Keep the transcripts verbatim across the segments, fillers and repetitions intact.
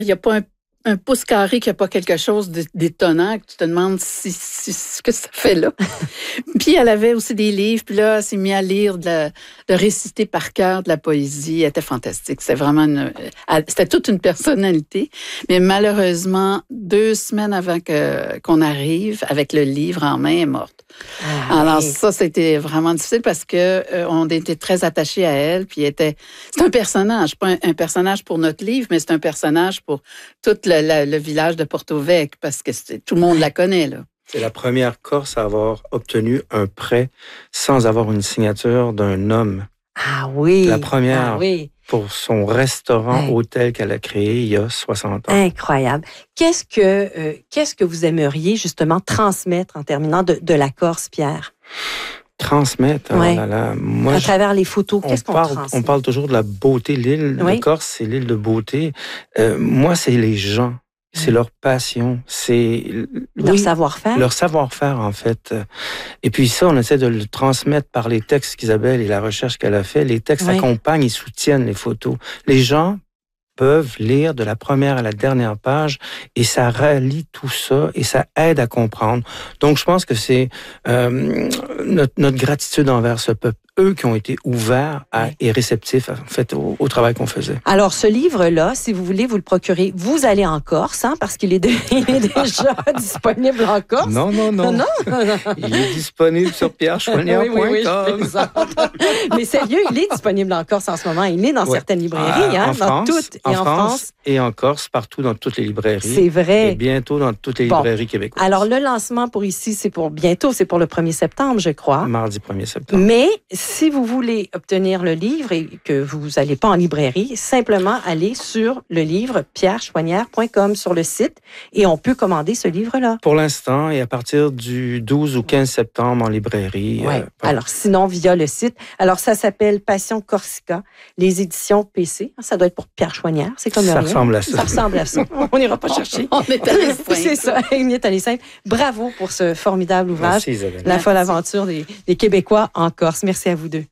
Il n'y a pas un, un pouce carré qui n'a pas quelque chose d'étonnant, que tu te demandes si, si, ce que ça fait là. Puis elle avait aussi des livres, puis là, elle s'est mise à lire, de, la, de réciter par cœur de la poésie. Elle était fantastique. C'était vraiment une, elle, c'était toute une personnalité. Mais malheureusement, deux semaines avant que, qu'on arrive, avec le livre en main, elle est morte. Ah, Alors oui. ça, c'était vraiment difficile parce que euh, on était très attachés à elle. Puis elle était, c'est un personnage, pas un, un personnage pour notre livre, mais c'est un personnage pour tout le, le, le village de Porto Vecchio parce que tout le monde la connaît là. C'est la première Corse à avoir obtenu un prêt sans avoir une signature d'un homme. Ah oui. La première ah, oui. pour son restaurant ouais. hôtel qu'elle a créé il y a soixante ans. Incroyable. Qu'est-ce que euh, qu'est-ce que vous aimeriez justement transmettre en terminant de, de la Corse, Pierre? Transmettre, ouais. oh là là, moi, à je, travers les photos, qu'est-ce qu'on parle, transmet? On parle toujours de la beauté. L'île oui. de Corse, c'est l'île de beauté. Euh, moi, c'est les gens. C'est mmh. leur passion, c'est leur oui, savoir-faire. Leur savoir-faire, en fait. Et puis ça, on essaie de le transmettre par les textes qu'Isabelle et la recherche qu'elle a fait. Les textes oui. accompagnent et soutiennent les photos. Les gens peuvent lire de la première à la dernière page et ça relie tout ça et ça aide à comprendre. Donc, je pense que c'est euh, notre, notre gratitude envers ce peuple. Eux qui ont été ouverts à, oui. et réceptifs en fait, au, au travail qu'on faisait. Alors, ce livre-là, si vous voulez vous le procurer, vous allez en Corse, hein, parce qu'il est, de, il est déjà disponible en Corse. Non, non, non. non? Il est disponible sur pierre chouanière point com. Oui, oui, oui, mais sérieux, il est disponible en Corse en ce moment. Il est dans oui. certaines librairies, euh, hein, en dans France, toutes. En et en France, France. Et en Corse, partout dans toutes les librairies. C'est vrai. Et bientôt dans toutes les bon. librairies québécoises. Alors, le lancement pour ici, c'est pour bientôt, c'est pour le premier septembre, je crois. Mardi premier septembre. Mais si vous voulez obtenir le livre et que vous n'allez pas en librairie, simplement allez sur le livre pierre chouanière point com sur le site et on peut commander ce livre-là. Pour l'instant, et à partir du douze ou quinze septembre en librairie. Oui. Euh, Alors, sinon, via le site. Alors, ça s'appelle Passion Corsica, les éditions P C. Ça doit être pour Pierre Chouanière. C'est comme ça rien. ressemble à ça. Ça ressemble à ça. On n'ira pas chercher. On est allé simple. C'est ça. On est allé simple. Bravo pour ce formidable ouvrage. Merci, Isabelle. La folle aventure des, des Québécois en Corse. Merci à vous deux.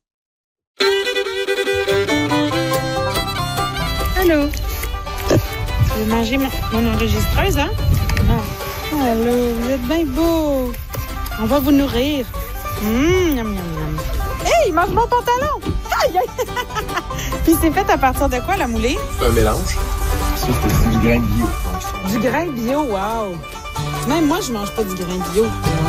Allô? Vous mangez mon, mon enregistreuse, hein? Non. Allô, vous êtes bien beau. On va vous nourrir. Hum, miam, miam, miam. Hey, mange mon pantalon! Aïe, aïe! Puis c'est fait à partir de quoi, la moulée? C'est un mélange. Ça, c'est du grain bio. Du grain bio, wow! Même moi, je mange pas du grain bio.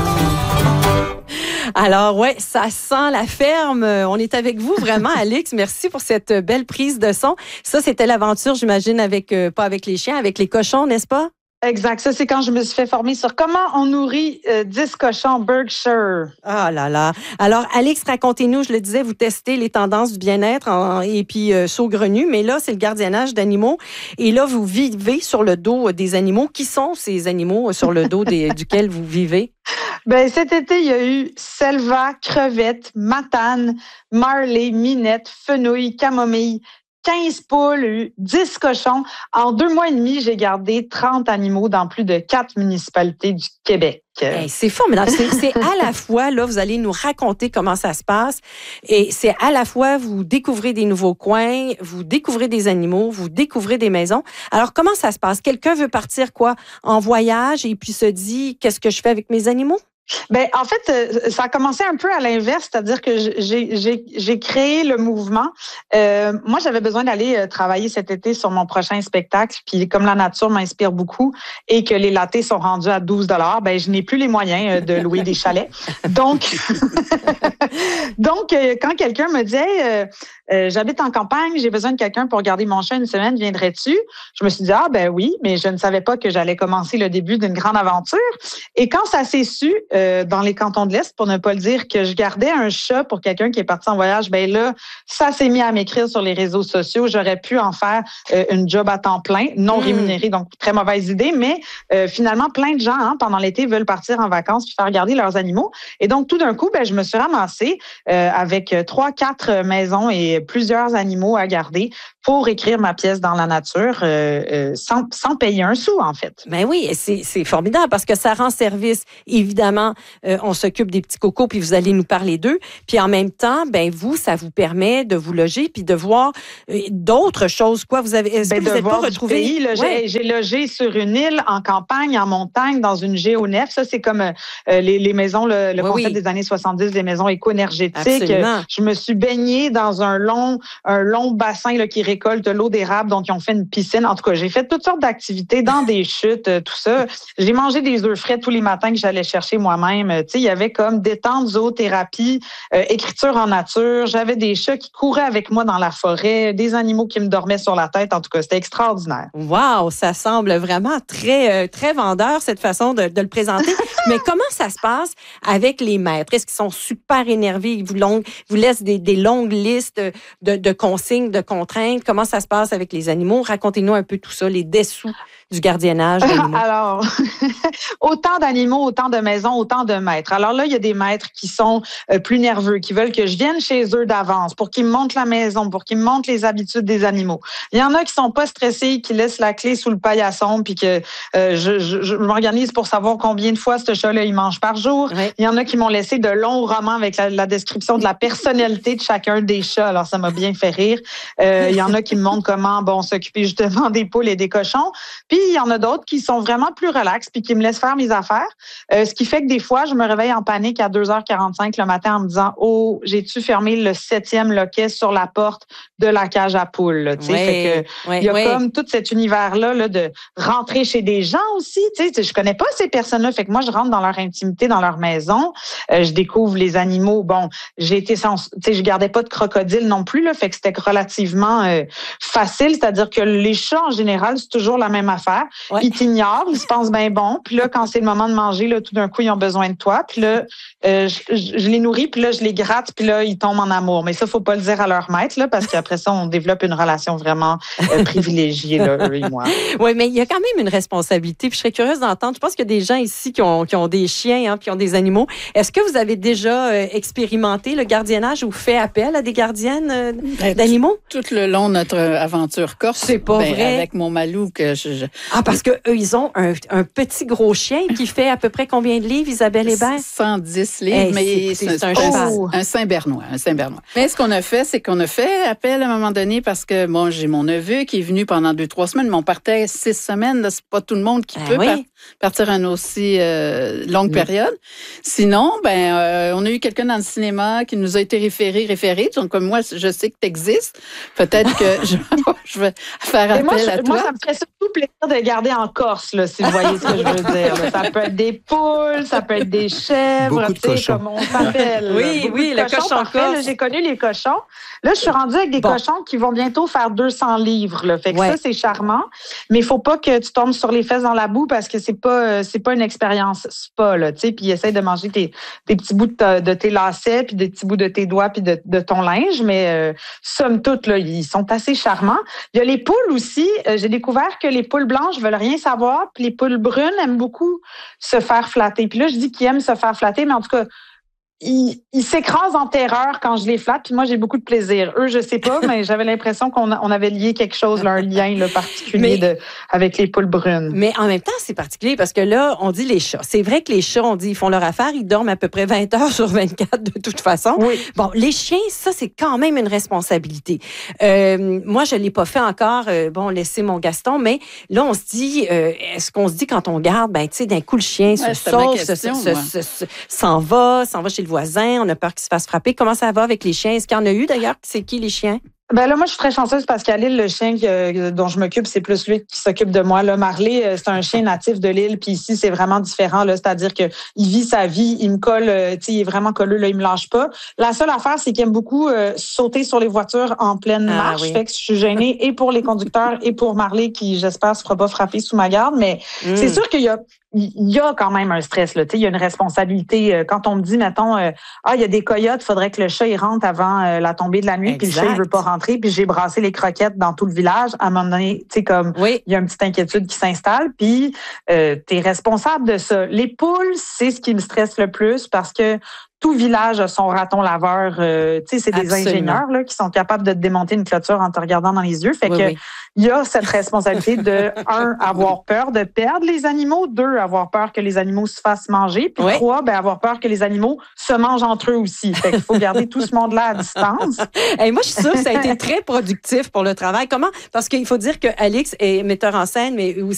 Alors, ouais, ça sent la ferme. On est avec vous, vraiment, Alix. Merci pour cette belle prise de son. Ça, c'était l'aventure, j'imagine, avec, euh, pas avec les chiens, avec les cochons, n'est-ce pas? Exact. Ça, c'est quand je me suis fait former sur comment on nourrit euh, dix cochons Berkshire. Ah là là. Alors, Alix, racontez-nous, je le disais, vous testez les tendances du bien-être en, et puis euh, saugrenue, mais là, c'est le gardiennage d'animaux. Et là, vous vivez sur le dos des animaux. Qui sont ces animaux sur le dos des, duquel vous vivez? Ben, cet été, il y a eu selva, crevette, matane, marley, minette, fenouil, camomille, quinze poules, dix cochons. En deux mois et demi, j'ai gardé trente animaux dans plus de quatre municipalités du Québec. Hey, c'est formidable. C'est, c'est à la fois, là, vous allez nous raconter comment ça se passe. Et c'est à la fois, vous découvrez des nouveaux coins, vous découvrez des animaux, vous découvrez des maisons. Alors, comment ça se passe? Quelqu'un veut partir, quoi, en voyage et puis se dit, qu'est-ce que je fais avec mes animaux? Ben, en fait, ça a commencé un peu à l'inverse, c'est-à-dire que j'ai, j'ai, j'ai créé le mouvement. Euh, moi, j'avais besoin d'aller travailler cet été sur mon prochain spectacle, puis comme la nature m'inspire beaucoup et que les lattés sont rendus à douze dollars, ben je n'ai plus les moyens de louer des chalets. Donc, donc quand quelqu'un me dit hey, euh, euh, j'habite en campagne, j'ai besoin de quelqu'un pour garder mon chat une semaine, viendrais-tu? Je me suis dit ah ben oui, mais je ne savais pas que j'allais commencer le début d'une grande aventure. Et quand ça s'est su euh, dans les cantons de l'Est, pour ne pas le dire, que je gardais un chat pour quelqu'un qui est parti en voyage, ben là, ça s'est mis à m'écrire sur les réseaux sociaux. J'aurais pu en faire euh, une job à temps plein, non mmh. rémunéré, donc très mauvaise idée, mais euh, finalement, plein de gens, hein, pendant l'été, veulent partir en vacances puis faire garder leurs animaux. Et donc, tout d'un coup, ben, je me suis ramassée euh, avec trois, quatre maisons et plusieurs animaux à garder pour écrire ma pièce dans la nature euh, euh, sans, sans payer un sou, en fait. Ben oui, c'est, c'est formidable parce que ça rend service, évidemment, évidemment, euh, on s'occupe des petits cocos, puis vous allez nous parler d'eux. Puis en même temps, ben vous, ça vous permet de vous loger puis de voir euh, d'autres choses. Quoi, vous avez, est-ce ben, que vous n'êtes pas retrouvé? Pays, là, ouais. j'ai, j'ai logé sur une île, en campagne, en montagne, dans une géonef. Ça, c'est comme euh, les, les maisons, le, le oui, concept oui. des années soixante-dix, des maisons éco-énergétiques. Absolument. Je me suis baignée dans un long, un long bassin là, qui récolte l'eau d'érable, donc ils ont fait une piscine. En tout cas, j'ai fait toutes sortes d'activités dans des chutes, euh, tout ça. J'ai mangé des œufs frais tous les matins que j'allais chercher moi-même. Tu sais, il y avait comme détente, zoothérapie, euh, écriture en nature. J'avais des chats qui couraient avec moi dans la forêt, des animaux qui me dormaient sur la tête. En tout cas, c'était extraordinaire. Wow, ça semble vraiment très, euh, très vendeur, cette façon de, de le présenter. Mais comment ça se passe avec les maîtres? Est-ce qu'ils sont super énervés? Ils vous, long, vous laissent des, des longues listes de, de consignes, de contraintes? Comment ça se passe avec les animaux? Racontez-nous un peu tout ça, les dessous du gardiennage d'animaux. Alors, autant d'animaux, autant de maisons, autant de maîtres. Alors là, il y a des maîtres qui sont euh, plus nerveux, qui veulent que je vienne chez eux d'avance pour qu'ils me montrent la maison, pour qu'ils me montrent les habitudes des animaux. Il y en a qui sont pas stressés, qui laissent la clé sous le paillasson, puis que euh, je, je, je m'organise pour savoir combien de fois ce chat-là il mange par jour. Oui. Il y en a qui m'ont laissé de longs romans avec la, la description de la personnalité de chacun des chats. Alors, ça m'a bien fait rire. Euh, il y en a qui me montrent comment bon s'occuper justement des poules et des cochons. Puis, il y en a d'autres qui sont vraiment plus relax puis qui me laissent faire mes affaires. Euh, ce qui fait que des fois, je me réveille en panique à deux heures quarante-cinq le matin en me disant « Oh, j'ai-tu fermé le septième loquet sur la porte de la cage à poules? » Tu sais, oui, fait que oui, il y a oui. comme tout cet univers-là là, de rentrer chez des gens aussi. Tu sais, je connais pas ces personnes-là. Fait que moi, je rentre dans leur intimité, dans leur maison. Euh, je découvre les animaux. Bon, j'ai été sans... Tu sais, je gardais pas de crocodile non plus. Là, fait que c'était relativement euh, facile. C'est-à-dire que les chats, en général, c'est toujours la même affaire. Ouais. Ils t'ignorent, ils se pensent bien bons. Puis là, quand c'est le moment de manger, là, tout d'un coup, ils ont besoin de toi. Puis là, euh, je, je, je les nourris, puis là, je les gratte, puis là, ils tombent en amour. Mais ça, faut pas le dire à leur maître, là, parce qu'après ça, on développe une relation vraiment euh, privilégiée, là, eux et moi. Oui, mais il y a quand même une responsabilité. Puis je serais curieuse d'entendre. Je pense qu'il y a des gens ici qui ont, qui ont des chiens, hein, qui ont des animaux. Est-ce que vous avez déjà euh, expérimenté le gardiennage ou fait appel à des gardiennes euh, Ben, d'animaux? Tout, tout le long de notre aventure corse. C'est pas ben, vrai. Avec mon Malou que je, je Ah, parce que eux, ils ont un, un petit gros chien qui fait à peu près combien de livres, Isabelle Hébert? cent dix livres, Hey, mais c'est- c'est, c'est un c'est cheval. un Saint-Bernois, un Saint-Bernois. Mais ce qu'on a fait, c'est qu'on a fait appel à un moment donné parce que bon, j'ai mon neveu qui est venu pendant deux, trois semaines, mais on partait six semaines. Là, c'est pas tout le monde qui Ben peut oui. par- partir une aussi euh, longue Mm. période. Sinon, ben, euh, on a eu quelqu'un dans le cinéma qui nous a été référé, référé. Donc, comme moi, je sais que tu existes. Peut-être que je, je vais faire Et appel moi, je- à toi. moi, ça me ferait surtout plaisir de garder en Corse, là, si vous voyez ce que je veux dire. là. Ça peut être des poules, ça peut être des chèvres, Beaucoup de tu sais, cochons. comme on s'appelle. Oui, là. Beaucoup oui, de le cochon parfait, corse. là. J'ai connu les cochons. Là, je suis rendue avec des Bon. cochons qui vont bientôt faire deux cents livres. Là. Fait que Ouais. ça, c'est charmant. Mais il faut pas que tu tombes sur les fesses dans la boue parce que c'est pas, euh, c'est pas une expérience spa, là, tu sais. Puis essaye de manger tes, tes petits bouts de, ta- de tes lacets, puis des petits bouts de tes doigts, puis de, de ton linge. Mais euh, somme toute, là, ils sont assez charmants. Il y a les poules aussi. Euh, j'ai découvert que les poules blanches veulent rien savoir, puis les poules brunes aiment beaucoup se faire flatter. Puis là, je dis qu'ils aiment se faire flatter, mais en tout cas, ils, ils s'écrasent en terreur quand je les flatte, puis moi, j'ai beaucoup de plaisir. Eux, je sais pas, mais j'avais l'impression qu'on a- on avait lié quelque chose, là, un lien là, particulier Mais- de, avec les poules brunes. Mais en même temps, c'est particulier parce que là, on dit les chats. C'est vrai que les chats, on dit, ils font leur affaire, ils dorment à peu près vingt heures sur vingt-quatre de toute façon. Oui. Bon, les chiens, ça, c'est quand même une responsabilité. Euh, moi, je l'ai pas fait encore, euh, bon, laisser mon Gaston, mais là, on se dit, euh, est-ce qu'on se dit quand on garde, ben, tu sais, d'un coup, le chien se Ouais, c'était ma sauve, se- question, se- moi. se- se- s'en va, s'en va chez le voisin, on a peur qu'il se fasse frapper. Comment ça va avec les chiens? Est-ce qu'il y en a eu, d'ailleurs? C'est qui, les chiens? Ben là, moi, je suis très chanceuse parce qu'à l'île, le chien que- dont je m'occupe, c'est plus lui qui s'occupe de moi. Là, Marley, euh, c'est un chien natif de l'île, puis ici, c'est vraiment différent. Là, c'est-à-dire que il vit sa vie, il me colle, euh, tu sais, il est vraiment colleux, là, il me lâche pas. La seule affaire, c'est qu'il aime beaucoup euh, sauter sur les voitures en pleine Ah, marche. oui. Fait que je suis gênée et pour les conducteurs et pour Marley, qui, j'espère, se fera pas frapper sous ma garde. Mais Mm. c'est sûr qu'il y a il y a quand même un stress, là. Tu sais, il y a une responsabilité. Euh, Quand on me dit, mettons, euh, ah, il y a des coyotes, faudrait que le chat, il rentre avant euh, la tombée de la nuit, puis le chat, Exact. il veut pas rentrer, puis j'ai brassé les croquettes dans tout le village. À un moment donné, tu sais, comme, Oui. il y a une petite inquiétude qui s'installe, puis euh, tu es responsable de ça. Les poules, c'est ce qui me stresse le plus parce que tout village a son raton laveur. Euh, tu sais, c'est des Absolument. ingénieurs là, qui sont capables de démonter une clôture en te regardant dans les yeux. Fait Oui, que oui. il y a cette responsabilité de, un, avoir peur de perdre les animaux, deux, avoir peur que les animaux se fassent manger, puis Oui. trois, ben, avoir peur que les animaux se mangent entre eux aussi. Fait qu'il faut garder tout ce monde-là à distance. Hey, moi, je suis sûre que ça a été très productif pour le travail. Comment? Parce qu'il faut dire que Alix est metteur en scène, mais aussi